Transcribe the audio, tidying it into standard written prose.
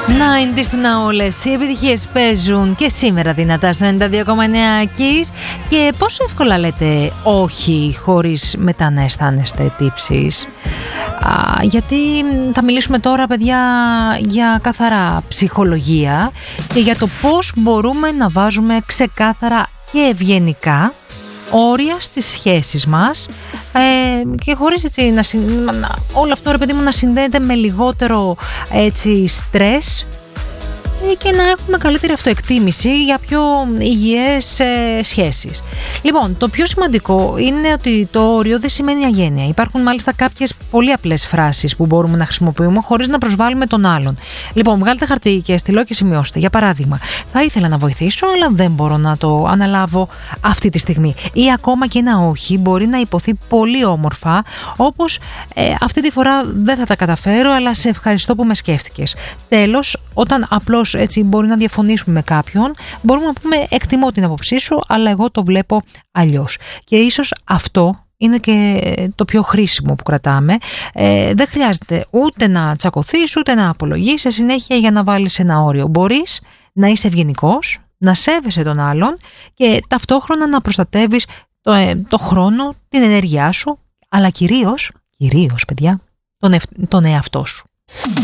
90's του να όλες οι επιτυχίες παίζουν και σήμερα δυνατά στο 92,9 Kiss. Και πόσο εύκολα λέτε όχι χωρίς μετά να αισθάνεστε τύψεις? Γιατί θα μιλήσουμε τώρα, παιδιά, για καθαρά ψυχολογία και για το πώς μπορούμε να βάζουμε ξεκάθαρα και ευγενικά όρια στις σχέσεις μας και χωρίς έτσι όλο αυτό, ρε παιδί μου, να συνδέεται με λιγότερο έτσι στρες και να έχουμε καλύτερη αυτοεκτίμηση για πιο υγιές σχέσεις. Λοιπόν, το πιο σημαντικό είναι ότι το όριο δεν σημαίνει αγένεια. Υπάρχουν μάλιστα κάποιες πολύ απλές φράσεις που μπορούμε να χρησιμοποιούμε χωρίς να προσβάλλουμε τον άλλον. Λοιπόν, βγάλτε χαρτί και στυλό και σημειώστε. Για παράδειγμα, θα ήθελα να βοηθήσω, αλλά δεν μπορώ να το αναλάβω αυτή τη στιγμή. Ή ακόμα και ένα όχι μπορεί να υποθεί πολύ όμορφα, όπως αυτή τη φορά δεν θα τα καταφέρω, αλλά σε ευχαριστώ που με σκέφτηκες. Τέλος, όταν απλώς έτσι μπορεί να διαφωνήσουμε με κάποιον, μπορούμε να πούμε εκτιμώ την άποψή σου, αλλά εγώ το βλέπω αλλιώς. Και ίσως αυτό είναι και το πιο χρήσιμο που κρατάμε. Δεν χρειάζεται ούτε να τσακωθείς, ούτε να απολογείς συνέχεια για να βάλεις ένα όριο. Μπορείς να είσαι ευγενικός, να σέβεσαι τον άλλον και ταυτόχρονα να προστατεύεις το χρόνο, την ενέργειά σου, αλλά κυρίως παιδιά, τον εαυτό σου.